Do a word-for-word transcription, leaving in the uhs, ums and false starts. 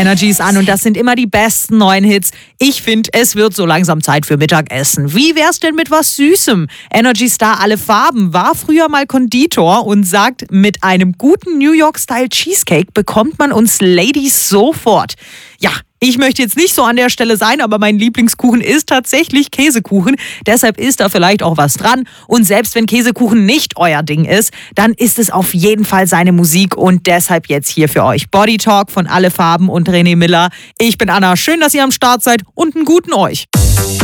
Energy ist an und das sind immer die besten neuen Hits. Ich finde, es wird so langsam Zeit für Mittagessen. Wie wär's denn mit was Süßem? Energy Star Alle Farben war früher mal Konditor und sagt, mit einem guten New York-Style Cheesecake bekommt man uns Ladies sofort. Ja, ich möchte jetzt nicht so an der Stelle sein, aber mein Lieblingskuchen ist tatsächlich Käsekuchen. Deshalb ist da vielleicht auch was dran. Und selbst wenn Käsekuchen nicht euer Ding ist, dann ist es auf jeden Fall seine Musik. Und deshalb jetzt hier für euch Body Talk von Alle Farben und René Miller. Ich bin Anna, schön, dass ihr am Start seid und einen guten euch.